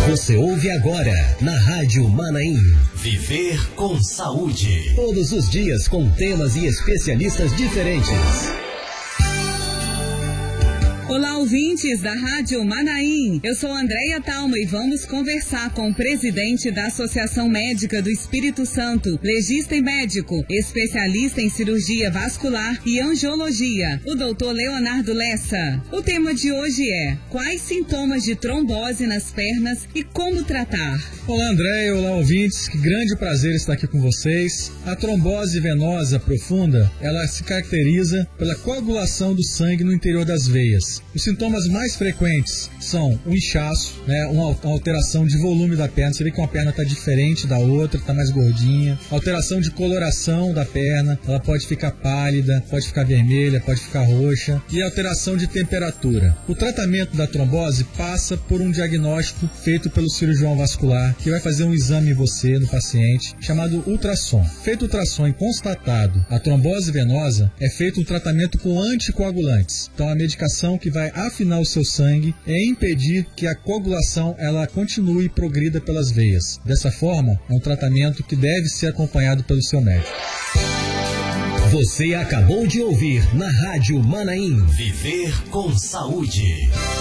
Você ouve agora na Rádio Manaim. Viver com saúde. Todos os dias com temas e especialistas diferentes. Olá, ouvintes da Rádio Manaim. Eu sou Andréia Talma e vamos conversar com o presidente da Associação Médica do Espírito Santo, legista e médico, especialista em cirurgia vascular e angiologia, o Dr. Leonardo Lessa. O tema de hoje é: quais sintomas de trombose nas pernas e como tratar? Olá, Andréia, olá, ouvintes, que grande prazer estar aqui com vocês. A trombose venosa profunda, ela se caracteriza pela coagulação do sangue no interior das veias. Os sintomas mais frequentes são o inchaço, uma alteração de volume da perna. Você vê que uma perna está diferente da outra, está mais gordinha. Alteração de coloração da perna, ela pode ficar pálida, pode ficar vermelha, pode ficar roxa. E alteração de temperatura. O tratamento da trombose passa por um diagnóstico feito pelo cirurgião vascular, que vai fazer um exame em você, no paciente, chamado ultrassom. Feito o ultrassom e constatado a trombose venosa, é feito um tratamento com anticoagulantes. Então a medicação que vai afinar o seu sangue e impedir que a coagulação ela continue e progrida pelas veias. Dessa forma, é um tratamento que deve ser acompanhado pelo seu médico. Você acabou de ouvir na Rádio Manaim. Viver com saúde.